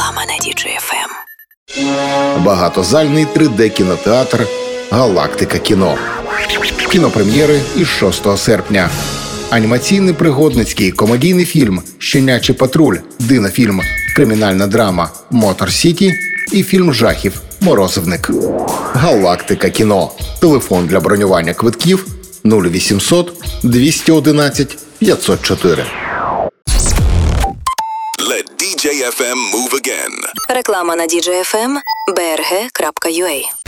Реклама на DJ-FM. Багатозальний 3D-кінотеатр «Галактика кіно». Кінопрем'єри із 6 серпня. Анімаційний пригодницький комедійний фільм «Щенячий патруль», динофільм, кримінальна драма «Мотор Сіті» і фільм жахів «Морозивник». «Галактика кіно». Телефон для бронювання квитків 0800 211 504. Let DJ FM move again. Реклама на DJ-FM. brg.ua